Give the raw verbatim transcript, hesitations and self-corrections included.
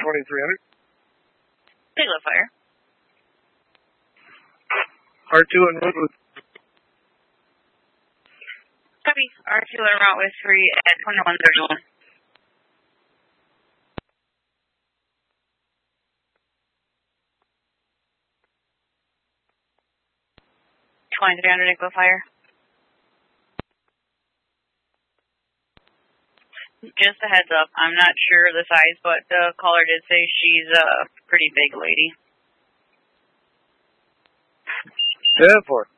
twenty-three hundred. Igloo Fire. R two en route with... Copy. R two en route with three at twenty-one thirty-one. twenty-three hundred Igloo Fire. Just a heads up, I'm not sure the size, but the caller did say she's a pretty big lady. ten four.